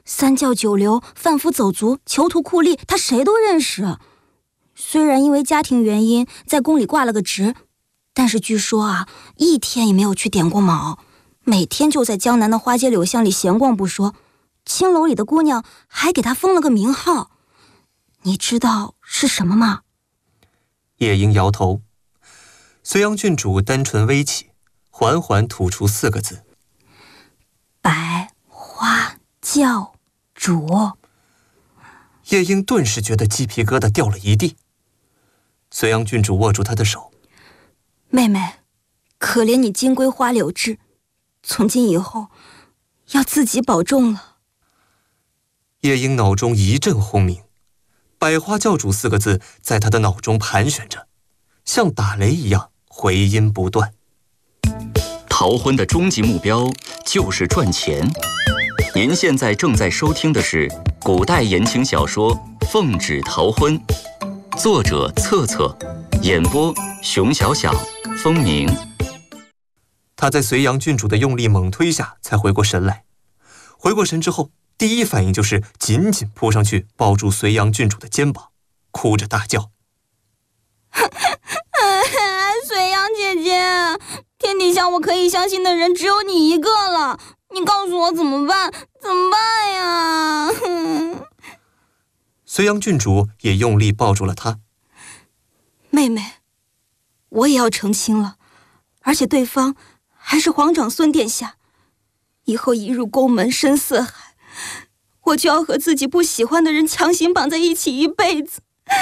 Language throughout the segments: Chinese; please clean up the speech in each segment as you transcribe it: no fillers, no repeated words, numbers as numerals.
三教九流、贩夫走卒、囚徒酷吏，他谁都认识。虽然因为家庭原因在宫里挂了个职，但是据说啊，一天也没有去点过卯，每天就在江南的花街柳巷里闲逛不说，青楼里的姑娘还给他封了个名号。你知道是什么吗？ 夜莺摇头。隋阳郡主单唇微起，缓缓吐出4个字： 百花教主。 夜莺顿时觉得鸡皮疙瘩掉了一地。隋阳郡主握住她的手： 妹妹，可怜你金龟花柳枝，从今以后要自己保重了。 夜莺脑中一阵轰鸣，百花教主4个字在她的脑中盘旋着，像打雷一样回音不断。 逃婚的终极目标就是赚钱。您现在正在收听的是古代言情小说《奉旨逃婚》，作者策策，演播熊小小、风鸣。 他在隋阳郡主的用力猛推下才回过神来，回过神之后，第一反应就是紧紧扑上去抱住隋阳郡主的肩膀，哭着大叫： 隋阳姐姐，天底下我可以相信的人只有你一个了，你告诉我怎么办？怎么办呀？ 隋阳郡主也用力抱住了他。 妹妹，我也要成亲了，而且对方还是皇长孙殿下，以后一入宫门深似海，我就要和自己不喜欢的人强行绑在一起一辈子。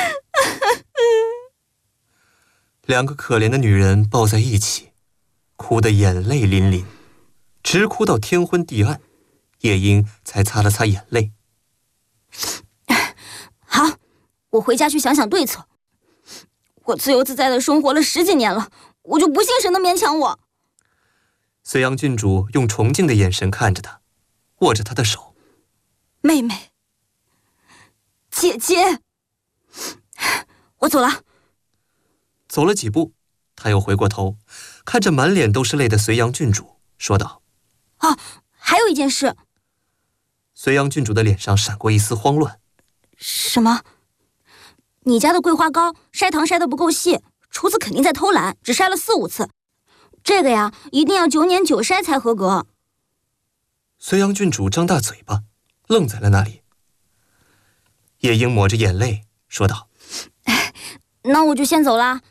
2个可怜的女人抱在一起，哭得眼泪淋淋，直哭到天昏地暗，夜莺才擦了擦眼泪。 好，我回家去想想对策。我自由自在的生活了10几年了，我就不信谁能勉强我。 隋阳郡主用崇敬的眼神看着他，握着他的手： 妹妹，姐姐，我走了。 走了几步，他又回过头，看着满脸都是泪的隋阳郡主，说道： 还有一件事。 隋阳郡主的脸上闪过一丝慌乱。 什么？你家的桂花糕筛糖筛得不够细，厨子肯定在偷懒，只筛了4、5次。这个呀，一定要9年9筛才合格。 隋阳郡主张大嘴巴，愣在了那里。夜莺抹着眼泪说道： 那我就先走啦。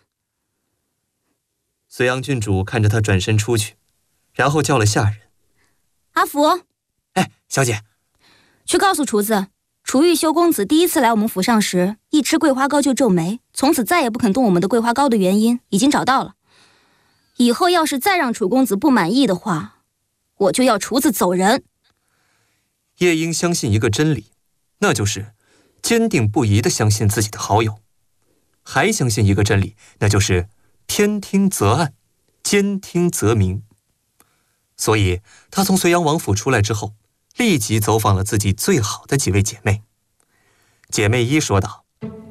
隋阳郡主看着他转身出去，然后叫了下人： 阿福， 小姐， 去告诉厨子，楚玉修公子第一次来我们府上时，一吃桂花糕就皱眉，从此再也不肯动我们的桂花糕的原因已经找到了。以后要是再让楚公子不满意的话，我就要厨子走人。 夜莺相信一个真理，那就是坚定不移地相信自己的好友，还相信一个真理，那就是天听则暗，兼听则明。所以他从隋阳王府出来之后，立即走访了自己最好的几位姐妹。姐妹一说道：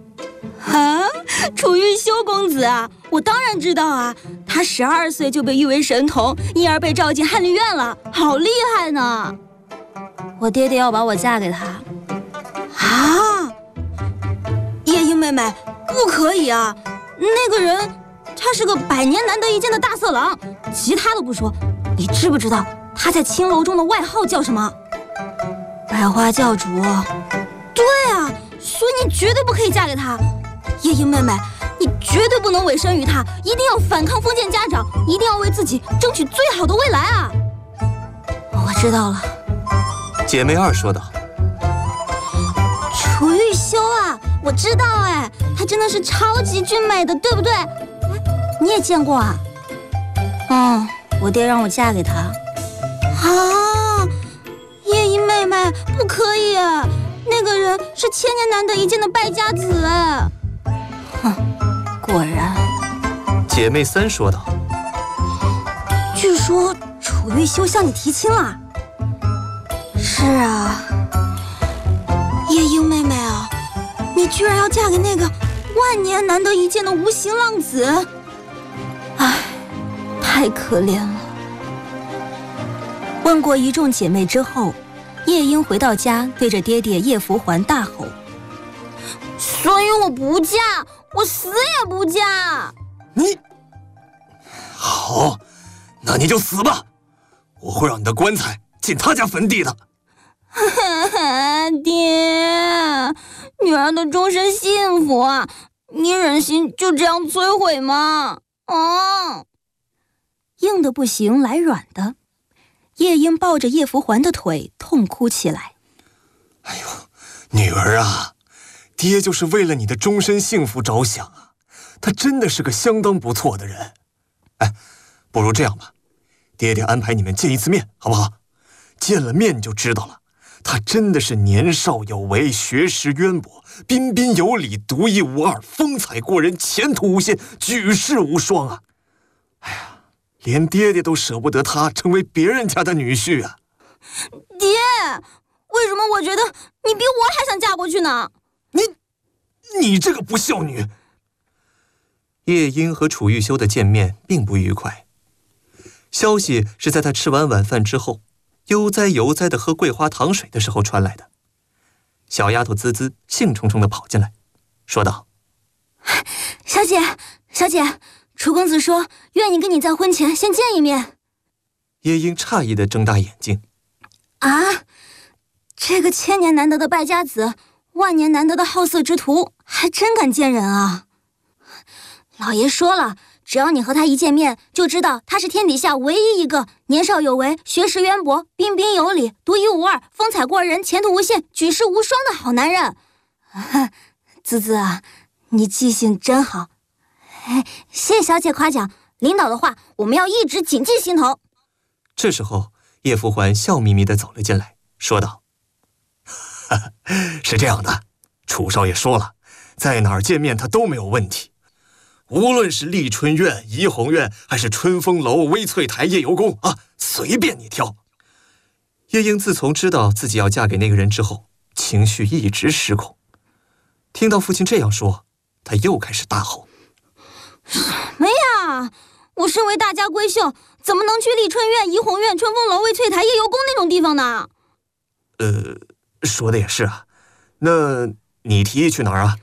楚玉修公子啊，我当然知道啊，他12岁就被誉为神童，因而被召进翰林院了，好厉害呢。我爹爹要把我嫁给他。啊，夜莺妹妹，不可以啊，那个人他是个100年难得一见的大色狼，其他的不说，你知不知道他在青楼中的外号叫什么？百花教主。对啊，所以你绝对不可以嫁给他。夜莺妹妹，你绝对不能委身于他，一定要反抗封建家长，一定要为自己争取最好的未来啊！我知道了。 姐妹二说道： 楚玉修啊，我知道哎，她真的是超级俊美的，对不对？你也见过啊？我爹让我嫁给他。啊，夜莺妹妹不可以，那个人是1000年难得一见的败家子哎。果然。 姐妹三说道： 据说楚玉修向你提亲了。是啊，夜莺妹妹啊，你居然要嫁给那个万年难得一见的无形浪子，唉，太可怜了。问过一众姐妹之后， 夜莺回到家，对着爹爹叶福环大吼：“所以我不嫁，我死也不嫁！” 你好，那你就死吧，我会让你的棺材进他家坟地的。 爹，女儿的终身幸福啊，你忍心就这样摧毁吗？硬的不行，来软的。夜莺抱着叶福环的腿痛哭起来。 哎呦，女儿啊，爹就是为了你的终身幸福着想啊，他真的是个相当不错的人。哎，不如这样吧，爹爹安排你们见一次面，好不好？见了面你就知道了，他真的是年少有为，学识渊博，彬彬有礼，独一无二，风采过人，前途无限，举世无双啊！哎呀，连爹爹都舍不得他成为别人家的女婿啊！ 爹，为什么我觉得你比我还想嫁过去呢？ 你这个不孝女！夜莺和楚玉修的见面并不愉快，消息是在他吃完晚饭之后，悠哉悠哉地喝桂花糖水的时候传来的。小丫头滋滋兴冲冲地跑进来，说道：“ 小姐，楚公子说愿意跟你在婚前先见一面。” 夜莺诧异地睁大眼睛：“ 啊，这个千年难得的败家子，万年难得的好色之徒，还真敢见人啊！老爷说了，只要你和他一见面，就知道他是天底下唯一一个年少有为、学识渊博、彬彬有礼、独一无二、风采过人、前途无限、举世无双的好男人。滋滋啊，你记性真好！谢谢小姐夸奖，领导的话我们要一直谨记心头。” 这时候，叶福环笑眯眯地走了进来，说道：“是这样的，楚少爷说了，在哪儿见面他都没有问题。无论是丽春院、怡红院，还是春风楼、微翠台、夜游宫啊，随便你挑。”夜莺自从知道自己要嫁给那个人之后，情绪一直失控。听到父亲这样说，他又开始大吼：“ 什么呀！我身为大家闺秀，怎么能去丽春院、怡红院、春风楼、微翠台、夜游宫那种地方呢？” 说的也是啊。那你提议去哪儿啊？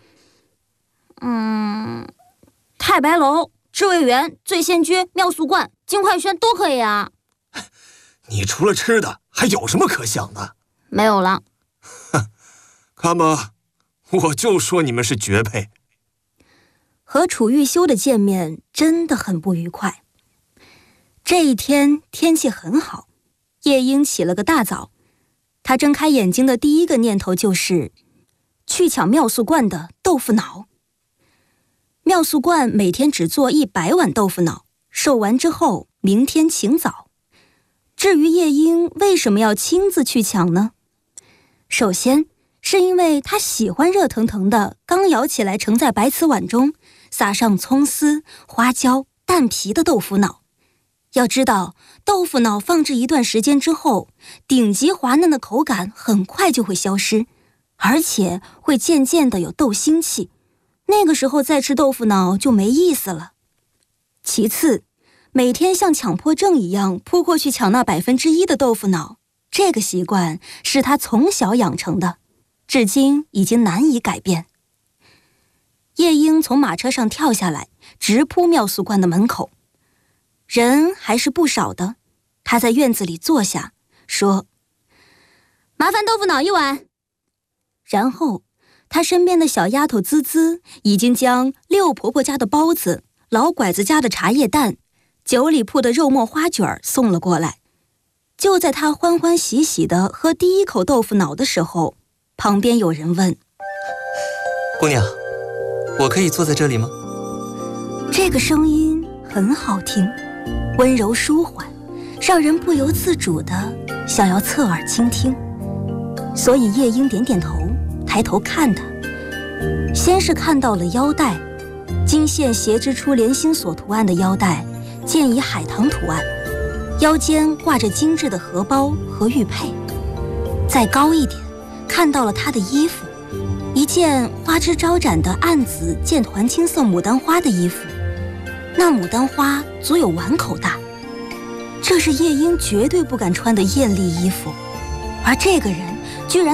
太白楼、知味园、醉仙居、妙素观、金块轩都可以啊。 你除了吃的还有什么可想的？ 没有了。 看吧，我就说你们是绝配。 和楚玉修的见面真的很不愉快。这一天天气很好，夜莺起了个大早，他睁开眼睛的第一个念头就是去抢妙素观的豆腐脑。妙素观每天只做100碗豆腐脑，售完之后明天请早。至于夜莺为什么要亲自去抢呢？首先是因为他喜欢热腾腾的刚舀起来盛在白瓷碗中，撒上葱丝、花椒、蛋皮的豆腐脑。要知道，豆腐脑放置一段时间之后，顶级滑嫩的口感很快就会消失，而且会渐渐的有豆腥气，那个时候再吃豆腐脑就没意思了。其次，每天像强迫症一样扑过去抢那1%的豆腐脑，这个习惯是他从小养成的，至今已经难以改变。夜莺从马车上跳下来，直扑妙素观的门口。人还是不少的，他在院子里坐下，说：“麻烦豆腐脑1碗。”然后他身边的小丫头滋滋已经将六婆婆家的包子、老拐子家的茶叶蛋、九里铺的肉末花卷送了过来。就在他欢欢喜喜地喝第一口豆腐脑的时候，旁边有人问：“ 姑娘，我可以坐在这里吗？” 这个声音很好听，温柔舒缓，让人不由自主地想要侧耳倾听。所以夜莺点点头，抬头看他，先是看到了腰带，金线斜织出连心锁图案的腰带，渐以海棠图案，腰间挂着精致的荷包和玉佩。再高一点，看到了他的衣服，一件花枝招展的暗紫渐团青色牡丹花的衣服，那牡丹花足有碗口大，这是夜莺绝对不敢穿的艳丽衣服， 而这个人居然